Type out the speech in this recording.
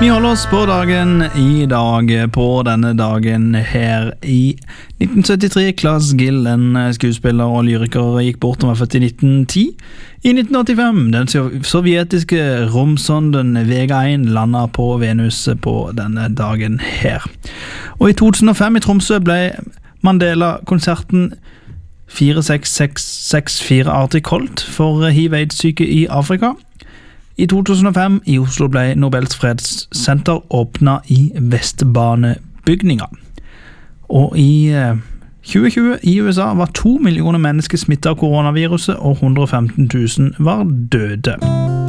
Vi holder oss på dagen i dag. På denne dagen her i 1973, Klaas Gill, en skuespiller og lyriker, gikk bort og var født i 1910. I 1985, den sovjetiske romsonden Vega 1 landet på Venus på denne dagen her. Og i 2005 i Tromsø ble Mandela-konserten 46664 Arctic Holt for HIV-AIDS-syke i Afrika. I 2005 i Oslo ble Nobels fredssenter åpnet i Vestbanebygninga. Og i 2020 i USA var 2 millioner mennesker smittet av koronaviruset, og 115 000 var døde.